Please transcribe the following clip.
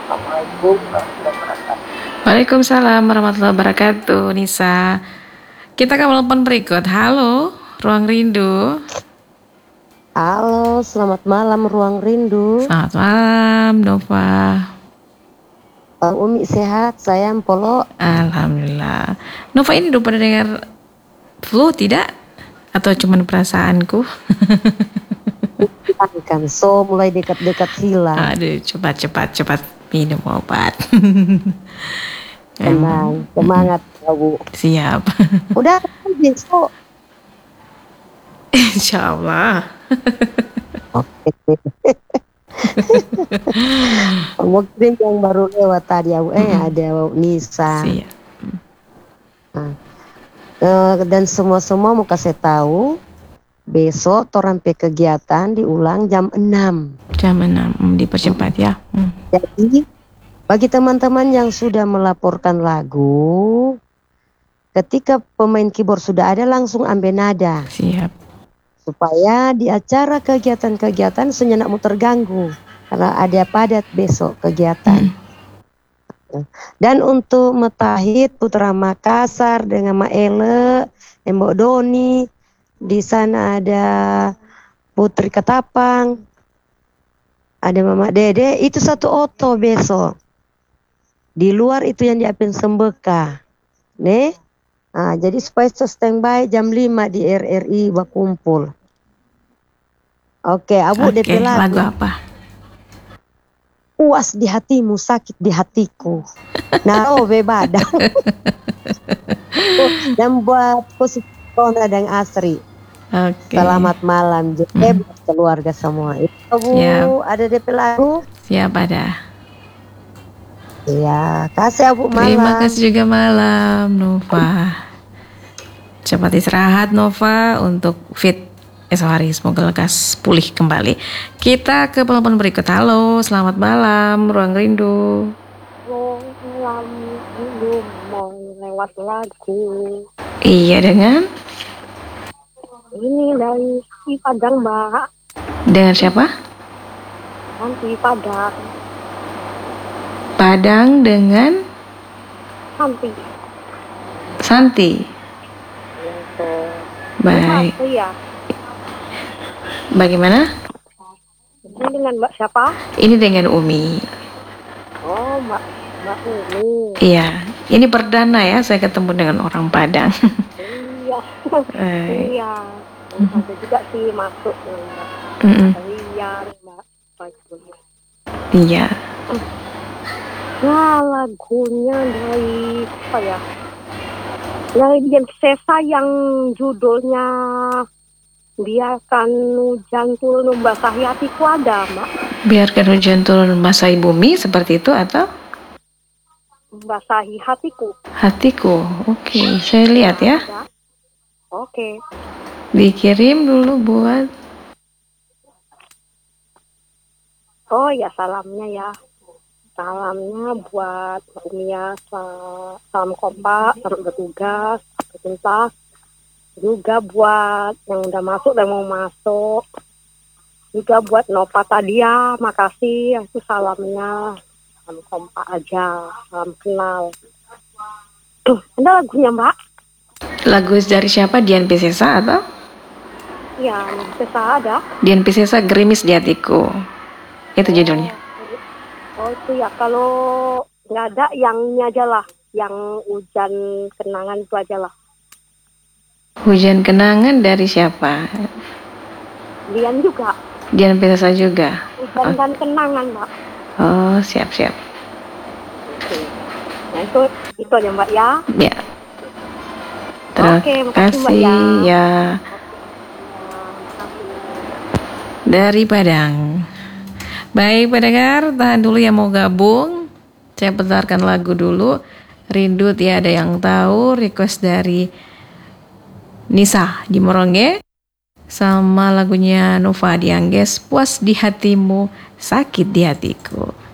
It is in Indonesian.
Assalamualaikum warahmatullahi wabarakatuh. Waalaikumsalam warahmatullahi wabarakatuh, Nisa. Kita ke telepon berikut. Halo, Ruang Rindu. Halo, selamat malam Ruang Rindu. Selamat malam, Nova. Bang Umi sehat, saya Polo. Alhamdulillah. Nova, ini udah pada dengar flu tidak? Atau cuman perasaanku? Kan so mulai dekat-dekat hilang. Aduh, cepat minum obat. Tenang, semangat Bu. Siap. Udah besok. Insya Allah. Oke. Mungkin yang baru lewat tadi ada Nisa. Siap. Dan semua mau kasih tahu besok torampe kegiatan diulang jam 6. Jam 6 dipercepat ya. Jadi bagi teman-teman yang sudah melaporkan lagu, ketika pemain keyboard sudah ada langsung ambil nada. Siap. Supaya di acara kegiatan-kegiatan senyenakmu terganggu karena ada padat besok kegiatan. Dan untuk Metahit Putra Makassar dengan Mak Ele, Mbok Doni, di sana ada Putri Ketapang, ada Mama Dede, itu satu oto besok. Di luar itu yang diapin Sembeka. Nih. Nah, jadi supaya standby jam 5 di RRI berkumpul. Oke, Abu DP lagu apa? Puas di hatimu, sakit di hatiku. Nah, badang. Dan buat posisi Kona dan Asri. Selamat malam, buat keluarga semua. Itu Bu, ada DP lagu? Siap, ada. Iya, kasih Abu malam. Terima kasih juga malam, Nova. Cepat istirahat, Nova, untuk fit esok hari. Semoga lekas pulih kembali. Kita ke penelpon berikut. Halo, selamat malam, Ruang Rindu. Malam Rindu mau lewat lagu. Iya, dengan? Ini dari si Padang, Mbak. Dengan siapa? Nanti Padang. Padang dengan? Santi. Baik. Iya. Bagaimana? Ini dengan Mbak siapa? Ini dengan Umi. Oh, Mbak Umi. Iya, ini perdana ya saya ketemu dengan orang Padang. Iya. Iya. Ada juga sih masuk Mbak. Iya, Mbak. Iya. Nah, lagunya dari apa ya? Dari Dian Sesa yang judulnya Biarkan Hujan Turun Membasahi Hatiku ada, Mbak. Biarkan hujan turun membasahi bumi, seperti itu atau? Membasahi hatiku. Hatiku, oke. Saya lihat ya. Oke. Dikirim dulu buat. Oh ya, salamnya ya. Salamnya buat Mia, salam kompak, salam bertugas, bertuntas. Juga buat yang udah masuk dan mau masuk. Juga buat Nova Tadia, makasih. Itu salamnya. Salam kompak aja, salam kenal. Ada lagunya, Mbak? Lagu dari siapa? Dian Piscesa atau? Iya, Piscesa ada. Dian Piscesa, Gerimis di Hatiku. Itu judulnya. Oh itu ya, kalau nggak ada yang ini aja lah, yang hujan kenangan itu aja lah. Hujan kenangan dari siapa? Dian juga. Dian Piscesa juga. Hujan dan kenangan, Mbak. Oh, siap. Oke. Nah itu aja Mbak ya. Ya. Terima kasih Mbak ya. Dari Padang. Baik pendengar, tahan dulu yang mau gabung. Saya putarkan lagu dulu. Rindu Tiada Yang Tahu, request dari Nisa di Moronge. Sama lagunya Nova Diangges, Puas di Hatimu, Sakit di Hatiku.